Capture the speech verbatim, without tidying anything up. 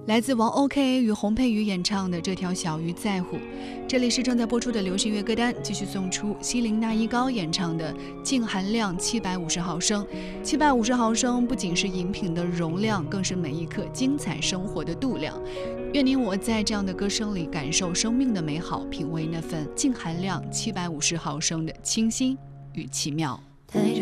来自王 OK 与洪佩瑜演唱的《这条小鱼在乎》。这里是正在播出的流行乐歌单，继续送出西林那一高演唱的净含量七百五十毫升。七百五十毫升不仅是饮品的容量，更是每一刻精彩生活的度量。愿你我在这样的歌声里感受生命的美好，品味那份净含量七百五十毫升的清新与奇妙。 带着